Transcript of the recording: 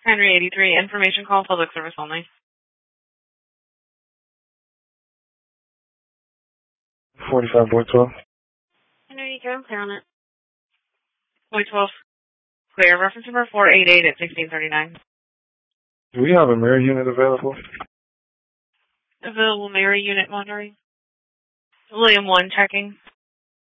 Henry 83, information call, public service only. Boy 12. Henry, I'm clear on it. Boy 12. Clear. Reference number 488 at 1639. Do we have a mirror unit available? Available Mary unit monitoring. William 1 checking.